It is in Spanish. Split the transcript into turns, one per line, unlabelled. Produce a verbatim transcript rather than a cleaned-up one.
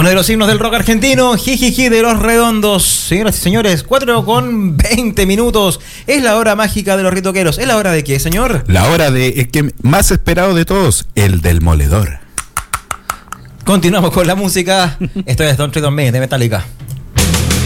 Uno de los himnos del rock argentino, Jijiji de los Redondos. Señoras y señores, cuatro con veinte minutos. Es la hora mágica de los ritoqueros. ¿Es la hora de qué, señor?
La hora de el que más esperado de todos, el del moledor.
Continuamos con la música. Esto es Don't Treat on Me de Metallica.